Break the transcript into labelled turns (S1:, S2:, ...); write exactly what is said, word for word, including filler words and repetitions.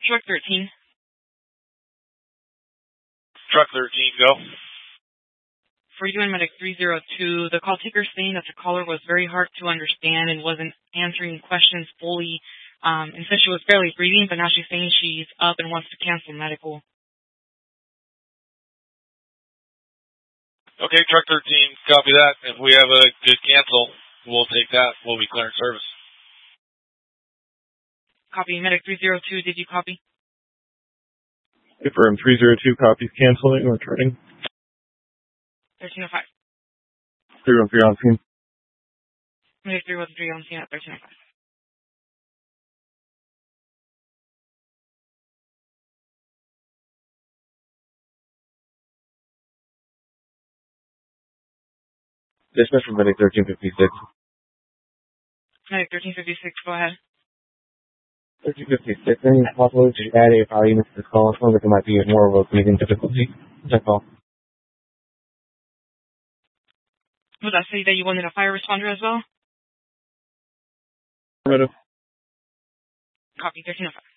S1: Truck thirteen.
S2: Truck thirteen, go.
S1: For you and Medic three zero two, the call taker saying that the caller was very hard to understand and wasn't answering questions fully, um, and said she was barely breathing, but now she's saying she's up and wants to cancel medical.
S2: Okay, Truck thirteen, copy that. If we have a good cancel, we'll take that. We'll be clearing service.
S1: Copy. Medic three zero two, did you copy?
S3: Confirm three zero two copies canceling or returning.
S1: thirteen oh five.
S3: three one three on scene.
S1: Medic three one three on scene at thirteen oh five.
S3: Dispatch from Medic thirteen fifty-six.
S1: Medic thirteen fifty-six, go ahead.
S3: thirteen fifty-six, any possibility to add a power unit to this call? It sounds like it might be more of a breathing difficulty. That's all.
S1: Would that say that you wanted a fire responder as well?
S3: Affirmative.
S1: Copy, thirteen oh five.